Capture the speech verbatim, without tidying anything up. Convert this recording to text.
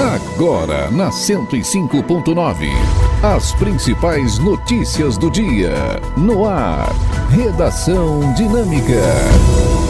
Agora na cento e cinco ponto nove, as principais notícias do dia. No ar, Redação Dinâmica.